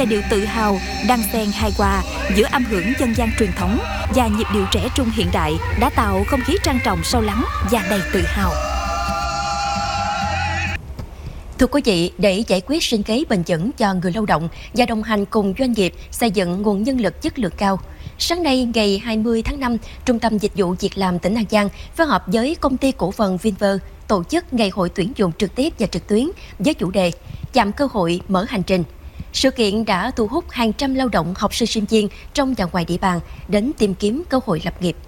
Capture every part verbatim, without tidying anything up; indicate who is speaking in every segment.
Speaker 1: giai điệu tự hào đan xen hài hòa giữa âm hưởng dân gian truyền thống và nhịp điệu trẻ trung hiện đại đã tạo không khí trang trọng sâu lắng và đầy tự hào.
Speaker 2: Thưa quý vị, để giải quyết sinh kế bền vững cho người lao động và đồng hành cùng doanh nghiệp xây dựng nguồn nhân lực chất lượng cao, sáng nay ngày hai mươi tháng năm, Trung tâm Dịch vụ Việc làm tỉnh An Giang phối hợp với công ty cổ phần Vinpearl tổ chức ngày hội tuyển dụng trực tiếp và trực tuyến với chủ đề Chạm cơ hội mở hành trình. Sự kiện đã thu hút hàng trăm lao động, học sinh, sinh viên trong và ngoài địa bàn đến tìm kiếm cơ hội lập nghiệp.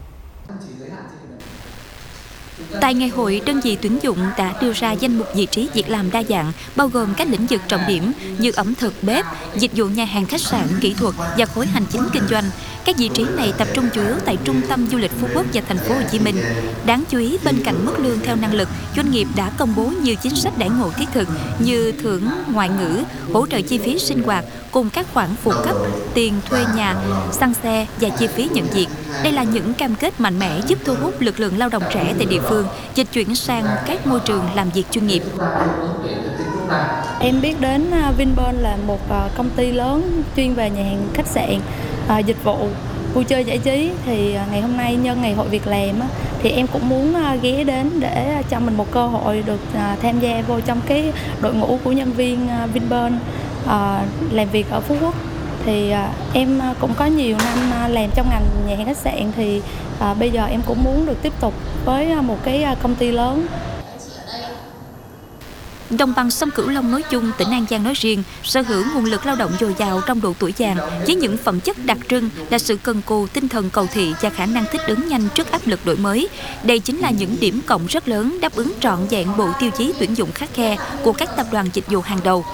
Speaker 1: Tại ngày hội, đơn vị tuyển dụng đã đưa ra danh mục vị trí việc làm đa dạng, bao gồm các lĩnh vực trọng điểm như ẩm thực, bếp, dịch vụ nhà hàng, khách sạn, kỹ thuật và khối hành chính kinh doanh. Các vị trí này tập trung chủ yếu tại trung tâm du lịch Phú Quốc và thành phố Hồ Chí Minh. Đáng chú ý, bên cạnh mức lương theo năng lực, doanh nghiệp đã công bố nhiều chính sách đãi ngộ thiết thực như thưởng ngoại ngữ, hỗ trợ chi phí sinh hoạt cùng các khoản phụ cấp, tiền thuê nhà, xăng xe và chi phí nhận việc. Đây là những cam kết mạnh mẽ giúp thu hút lực lượng lao động trẻ tại địa phương dịch chuyển sang các môi trường làm việc chuyên nghiệp.
Speaker 3: Em biết đến Vinpearl là một công ty lớn chuyên về nhà hàng, khách sạn, dịch vụ, vui chơi giải trí. Thì ngày hôm nay nhân ngày hội việc làm thì em cũng muốn ghé đến để cho mình một cơ hội được tham gia vô trong cái đội ngũ của nhân viên Vinpearl làm việc ở Phú Quốc. Thì em cũng có nhiều năm làm trong ngành nhà hàng khách sạn, thì à, bây giờ em cũng muốn được tiếp tục với một cái công ty lớn.
Speaker 1: Đồng bằng sông Cửu Long nói chung, tỉnh An Giang nói riêng, sở hữu nguồn lực lao động dồi dào trong độ tuổi vàng với những phẩm chất đặc trưng là sự cần cù, tinh thần cầu thị và khả năng thích ứng nhanh trước áp lực đổi mới. Đây chính là những điểm cộng rất lớn đáp ứng trọn vẹn bộ tiêu chí tuyển dụng khắt khe của các tập đoàn dịch vụ hàng đầu.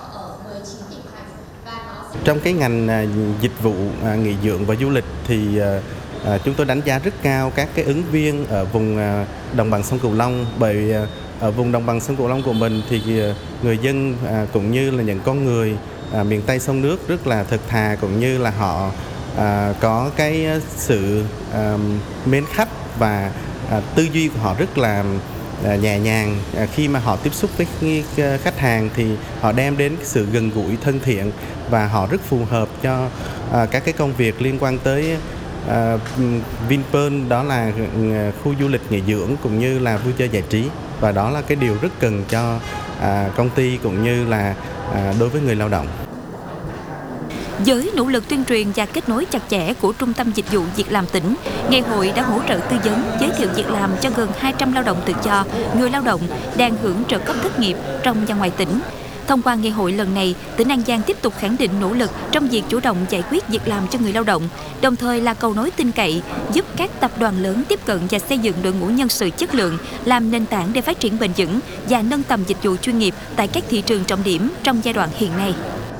Speaker 4: Trong cái ngành à, dịch vụ à, nghỉ dưỡng và du lịch thì à, chúng tôi đánh giá rất cao các cái ứng viên ở vùng à, đồng bằng sông Cửu Long, bởi à, ở vùng đồng bằng sông Cửu Long của mình thì à, người dân à, cũng như là những con người à, miền Tây sông nước rất là thật thà, cũng như là họ à, có cái sự à, mến khách và à, tư duy của họ rất là À, nhẹ nhàng. À, khi mà họ tiếp xúc với khách hàng thì họ đem đến sự gần gũi, thân thiện và họ rất phù hợp cho à, các cái công việc liên quan tới à, Vinpearl, đó là khu du lịch nghỉ dưỡng cũng như là vui chơi giải trí, và đó là cái điều rất cần cho à, công ty cũng như là à, đối với người lao động.
Speaker 1: Với nỗ lực tuyên truyền và kết nối chặt chẽ của Trung tâm Dịch vụ Việc làm tỉnh, ngày hội đã hỗ trợ tư vấn, giới thiệu việc làm cho gần hai trăm lao động tự do, người lao động đang hưởng trợ cấp thất nghiệp trong và ngoài tỉnh. Thông qua ngày hội lần này, tỉnh An Giang tiếp tục khẳng định nỗ lực trong việc chủ động giải quyết việc làm cho người lao động, đồng thời là cầu nối tin cậy, giúp các tập đoàn lớn tiếp cận và xây dựng đội ngũ nhân sự chất lượng, làm nền tảng để phát triển bền vững và nâng tầm dịch vụ chuyên nghiệp tại các thị trường trọng điểm trong giai đoạn hiện nay.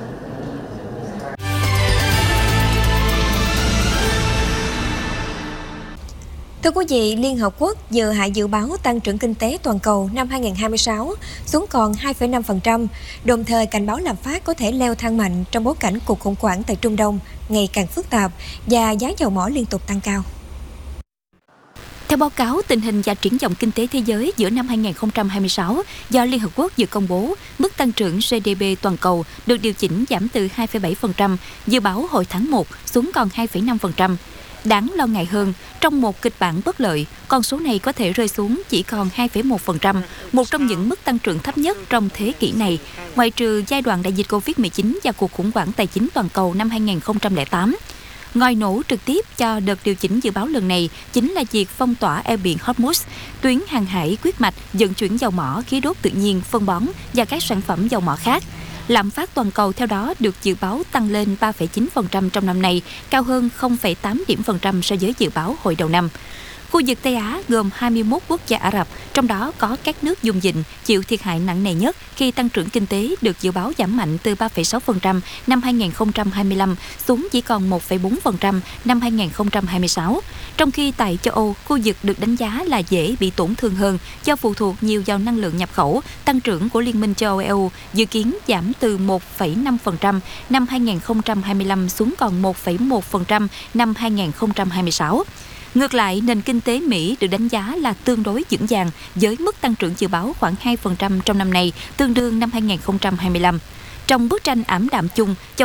Speaker 5: Thưa quý vị, Liên Hợp Quốc vừa hạ dự báo tăng trưởng kinh tế toàn cầu năm hai nghìn không trăm hai mươi sáu xuống còn hai phẩy năm phần trăm, đồng thời cảnh báo lạm phát có thể leo thang mạnh trong bối cảnh cuộc khủng hoảng tại Trung Đông ngày càng phức tạp và giá dầu mỏ liên tục tăng cao.
Speaker 1: Theo báo cáo tình hình và triển vọng kinh tế thế giới giữa năm hai nghìn không trăm hai mươi sáu do Liên Hợp Quốc vừa công bố, mức tăng trưởng giê đê pê toàn cầu được điều chỉnh giảm từ hai phẩy bảy phần trăm dự báo hồi tháng một xuống còn hai phẩy năm phần trăm. Đáng lo ngại hơn, trong một kịch bản bất lợi, con số này có thể rơi xuống chỉ còn hai phẩy một phần trăm, một trong những mức tăng trưởng thấp nhất trong thế kỷ này, ngoại trừ giai đoạn đại dịch Covid mười chín và cuộc khủng hoảng tài chính toàn cầu năm hai nghìn không trăm lẻ tám. Ngòi nổ trực tiếp cho đợt điều chỉnh dự báo lần này chính là việc phong tỏa eo biển Hormuz, tuyến hàng hải huyết mạch vận chuyển dầu mỏ, khí đốt tự nhiên, phân bón và các sản phẩm dầu mỏ khác. Lạm phát toàn cầu theo đó được dự báo tăng lên ba phẩy chín phần trăm trong năm nay, cao hơn không phẩy tám điểm phần trăm so với dự báo hồi đầu năm. Khu vực Tây Á gồm hai mươi mốt quốc gia Ả Rập, trong đó có các nước vùng vịnh chịu thiệt hại nặng nề nhất khi tăng trưởng kinh tế được dự báo giảm mạnh từ ba phẩy sáu phần trăm năm hai nghìn không trăm hai mươi lăm xuống chỉ còn một phẩy bốn phần trăm năm hai nghìn không trăm hai mươi sáu. Trong khi tại châu Âu, khu vực được đánh giá là dễ bị tổn thương hơn do phụ thuộc nhiều vào năng lượng nhập khẩu, tăng trưởng của Liên minh châu Âu e u dự kiến giảm từ một phẩy năm phần trăm năm hai nghìn không trăm hai mươi lăm xuống còn một phẩy một phần trăm năm hai nghìn không trăm hai mươi sáu. Ngược lại, nền kinh tế Mỹ được đánh giá là tương đối vững vàng với mức tăng trưởng dự báo khoảng hai phần trăm trong năm nay, tương đương năm hai nghìn không trăm hai mươi lăm. Trong bức tranh ảm đạm chung,